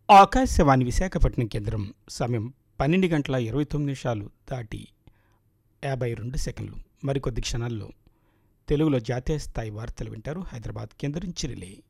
ఆకాశవాణి విశాఖపట్నం కేంద్రం. సమయం 12:29 దాటి 52 మరికొద్ది క్షణాల్లో తెలుగులో జాతీయ స్థాయి వార్తలు వింటారు. హైదరాబాద్ కేంద్రం నుంచి రిలే.